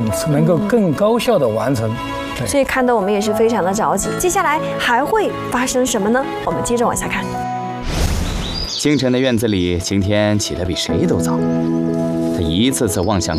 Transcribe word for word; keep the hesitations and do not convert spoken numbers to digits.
能够更高效的完成。 所以看得我们也是非常的着急。接下来还会发生什么呢？我们接着往下看。 清晨的院子里，晴天起得比谁都早。他一次次望向